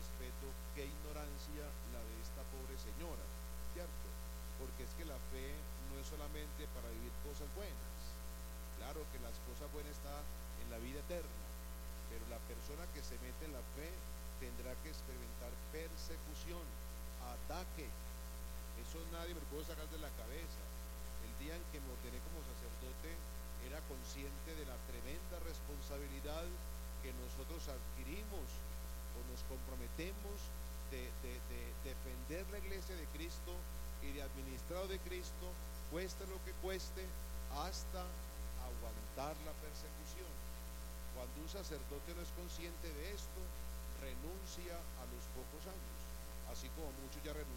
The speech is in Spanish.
respeto, qué ignorancia la de esta pobre señora, ¿cierto? Porque es que la fe no es solamente para vivir cosas buenas. Claro que las cosas buenas están en la vida eterna, pero la persona que se mete en la fe tendrá que experimentar persecución, ataque. Eso nadie me lo puede sacar de la cabeza. El día en que me ordené como sacerdote era consciente de la tremenda responsabilidad que nosotros adquirimos o nos comprometemos de defender la iglesia de Cristo y de administrado de Cristo, cueste lo que cueste, hasta aguantar la persecución. Cuando un sacerdote no es consciente de esto, renuncia a los pocos años, así como muchos ya renunciaron